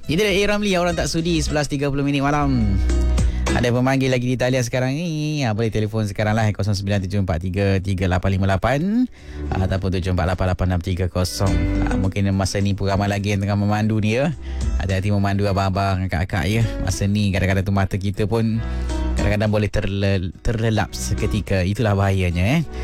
Itu dia Ramli, orang tak sudi 11.30 minit malam. Ada pemanggil lagi di talian sekarang ni. Boleh telefon sekarang lah 0977433858 ataupun 748863. Mungkin masa ni pun ramai lagi yang tengah memandu ni ya. Hati-hati memandu abang-abang, kakak-kakak ya. Masa ni kadang-kadang tu mata kita pun kadang-kadang boleh terlelap seketika. Itulah bahayanya